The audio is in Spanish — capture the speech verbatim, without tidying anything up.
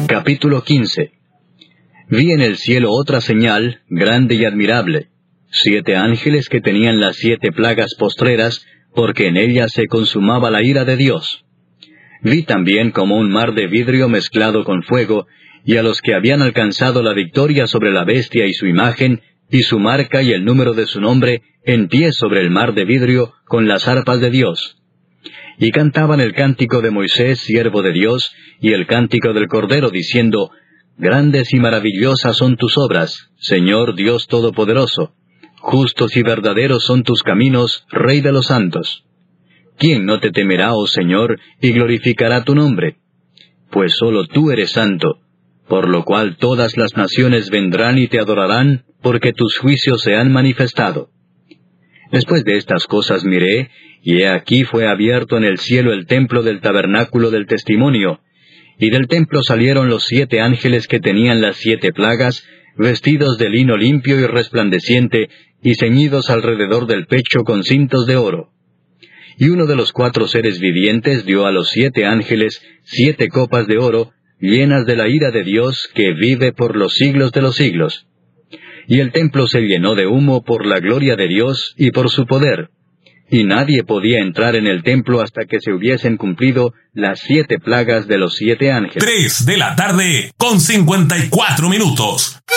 Capítulo quince. Vi en el cielo otra señal, grande y admirable, siete ángeles que tenían las siete plagas postreras, porque en ellas se consumaba la ira de Dios. Vi también como un mar de vidrio mezclado con fuego, y a los que habían alcanzado la victoria sobre la bestia y su imagen, y su marca y el número de su nombre, en pie sobre el mar de vidrio, con las arpas de Dios. Y cantaban el cántico de Moisés, siervo de Dios, y el cántico del Cordero, diciendo, Grandes y maravillosas son tus obras, Señor Dios Todopoderoso. Justos y verdaderos son tus caminos, Rey de los santos. ¿Quién no te temerá, oh Señor, y glorificará tu nombre? Pues sólo tú eres santo, por lo cual todas las naciones vendrán y te adorarán, porque tus juicios se han manifestado. Después de estas cosas miré, y he aquí fue abierto en el cielo el templo del tabernáculo del testimonio, y del templo salieron los siete ángeles que tenían las siete plagas, vestidos de lino limpio y resplandeciente, y ceñidos alrededor del pecho con cintos de oro. Y uno de los cuatro seres vivientes dio a los siete ángeles siete copas de oro, llenas de la ira de Dios, que vive por los siglos de los siglos. Y el templo se llenó de humo por la gloria de Dios y por su poder. Y nadie podía entrar en el templo hasta que se hubiesen cumplido las siete plagas de los siete ángeles. Tres de la tarde con cincuenta y cuatro minutos.